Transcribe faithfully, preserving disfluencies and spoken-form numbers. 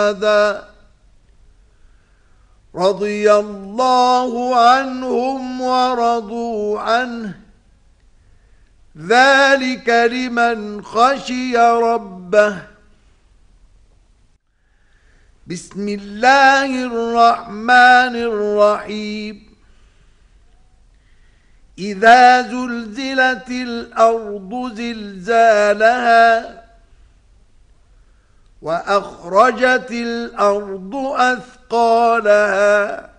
هذا رضي الله عنهم ورضوا عنه ذلك لمن خشي ربه. بسم الله الرحمن الرحيم. إذا زلزلت الأرض زلزالها وأخرجت الأرض أثقالها